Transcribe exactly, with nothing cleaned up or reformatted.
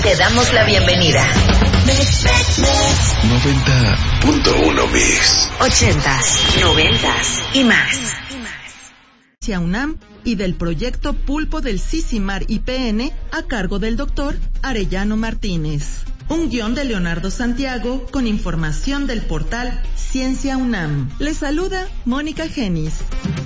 Te damos la bienvenida. noventa punto uno Mix. Ochentas, noventas y más. UNAM y del proyecto Pulpo del CICIMAR I P N a cargo del doctor Arellano Martínez. Un guión de Leonardo Santiago con información del portal Ciencia UNAM. Les saluda Mónica Genis.